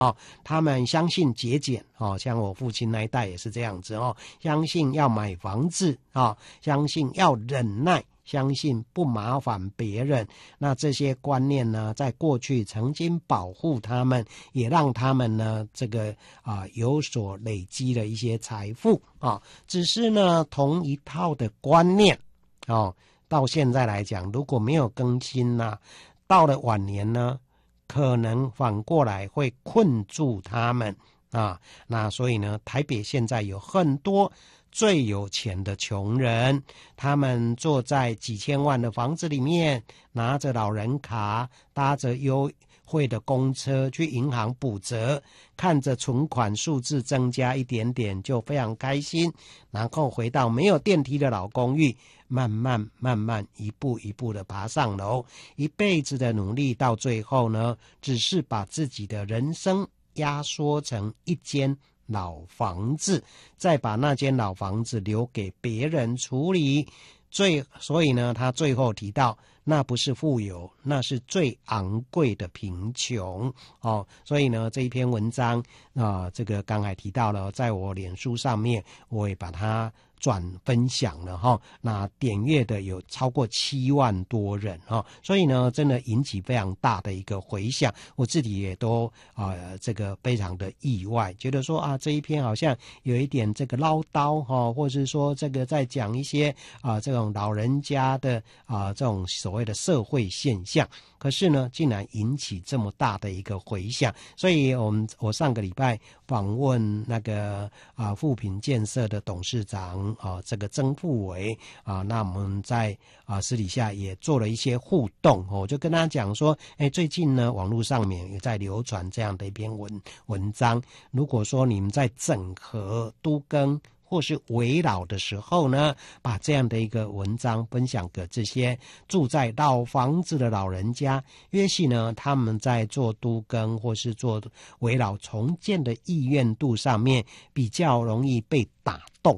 他们相信节俭像我父亲那一代也是这样子相信要买房子相信要忍耐，相信不麻烦别人。那这些观念呢，在过去曾经保护他们，也让他们呢有所累积的一些财富只是呢同一套的观念到现在来讲，如果没有更新到了晚年呢，可能反过来会困住他们那所以呢，台北现在有很多最有钱的穷人，他们坐在几千万的房子里面，拿着老人卡，搭着优惠的公车去银行补折，看着存款数字增加一点点就非常开心，然后回到没有电梯的老公寓，慢慢一步一步的爬上楼，一辈子的努力到最后呢，只是把自己的人生压缩成一间老房子，再把那间老房子留给别人处理。所以呢，他最后提到，那不是富有，那是最昂贵的贫穷所以呢，这一篇文章这个刚才提到了，在我脸书上面，我也把它转分享了那点阅的有超过7万多人所以呢，真的引起非常大的一个回响。我自己也都这个非常的意外，觉得说这一篇好像有一点这个唠叨或是说这个在讲一些这种老人家的这种所谓的社会现象，可是呢，竟然引起这么大的一个回响。所以我上个礼拜访问那个富品建设的董事长这个曾富维那我们在私底下也做了一些互动我就跟他讲说最近呢网络上面也在流传这样的一篇文章，如果说你们在整合都更或是围老的时候呢，把这样的一个文章分享给这些住在老房子的老人家，也许呢他们在做都更或是做围老重建的意愿度上面比较容易被打动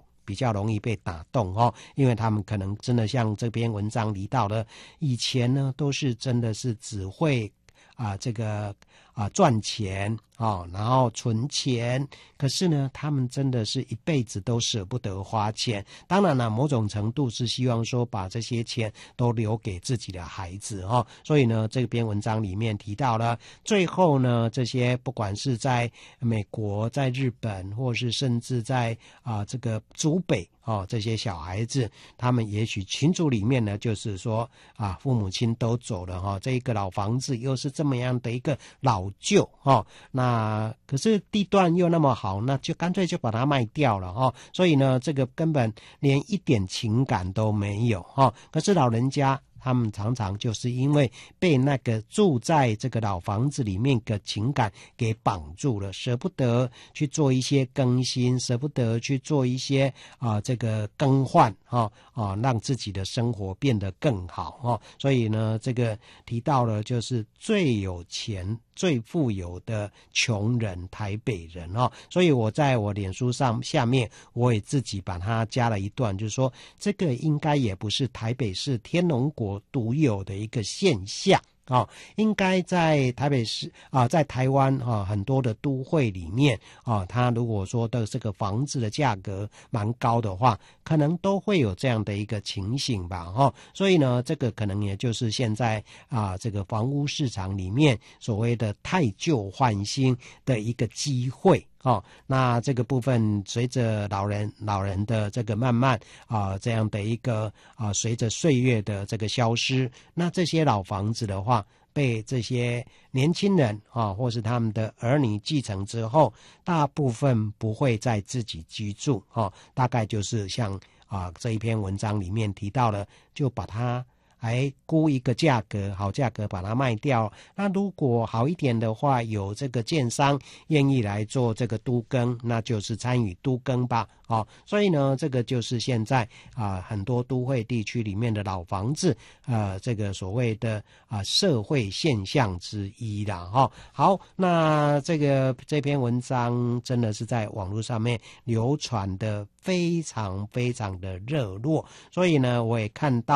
因为他们可能真的像这篇文章提到的，以前呢都是真的是只会这个赚钱然后存钱，可是呢他们真的是一辈子都舍不得花钱。当然了，某种程度是希望说把这些钱都留给自己的孩子所以呢这篇文章里面提到了，最后呢这些不管是在美国在日本或是甚至在这个竹北这些小孩子，他们也许群组里面呢就是说父母亲都走了这一个老房子又是这么样的一个老旧那可是地段又那么好，那就干脆就把它卖掉了所以呢这个根本连一点情感都没有可是老人家他们常常就是因为被那个住在这个老房子里面的情感给绑住了，舍不得去做一些更新，舍不得去做一些这个更换让自己的生活变得更好所以呢这个提到了就是最有钱最富有的穷人台北人所以我在我脸书上下面我也自己把它加了一段，就是说这个应该也不是台北市天龙国独有的一个现象应该在台北市在台湾很多的都会里面它如果说的这个房子的价格蛮高的话，可能都会有这样的一个情形吧所以呢这个可能也就是现在这个房屋市场里面所谓的汰旧换新的一个机会那这个部分随着老人的这个慢慢这样的一个随着岁月的这个消失，那这些老房子的话被这些年轻人或是他们的儿女继承之后，大部分不会再自己居住大概就是像这一篇文章里面提到了，就把它估一个价格，好价格把它卖掉。那如果好一点的话，有这个建商愿意来做这个都更，那就是参与都更吧所以呢这个就是现在很多都会地区里面的老房子这个所谓的社会现象之一啦好，那这篇文章真的是在网络上面流传的非常非常的热络，所以呢我也看到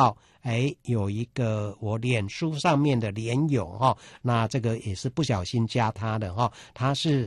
有一个我脸书上面的连友哈，那这个也是不小心加他的哈，他是